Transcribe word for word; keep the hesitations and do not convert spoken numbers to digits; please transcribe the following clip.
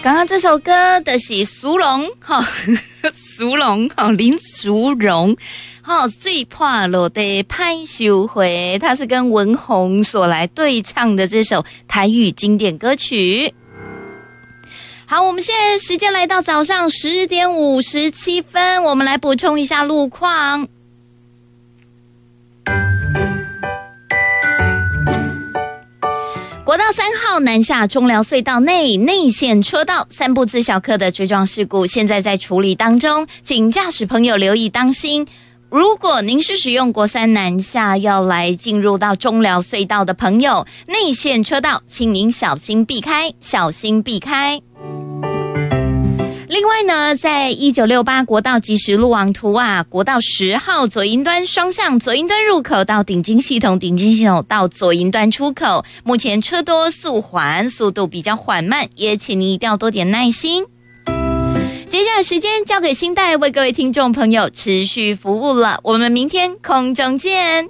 刚刚这首歌的是苏荣哈，苏荣哈林淑荣哈最破落的拍手会，他是跟文宏所来对唱的这首台语经典歌曲。好，我们现在时间来到早上十点五十七分，我们来补充一下路况。国道三号南下中寮隧道内内线车道三部自小客的追撞事故，现在在处理当中，请驾驶朋友留意当心。如果您是使用国三南下要来进入到中寮隧道的朋友，内线车道请您小心避开，小心避开。另外呢，在一九六八国道即时路网图啊，国道十号左营端双向左营端入口到顶金系统，顶金系统到左营端出口，目前车多速缓，速度比较缓慢，也请你一定要多点耐心。接下来时间交给新代为各位听众朋友持续服务了，我们明天空中见。